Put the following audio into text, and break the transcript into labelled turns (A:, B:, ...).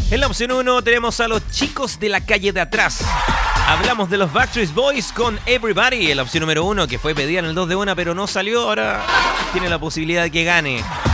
A: En la opción 1 tenemos a los chicos de la calle de atrás. Hablamos de los Backstreet Boys con Everybody, en la opción número 1, que fue pedida en el 2 de 1, pero no salió. Ahora tiene la posibilidad de que gane.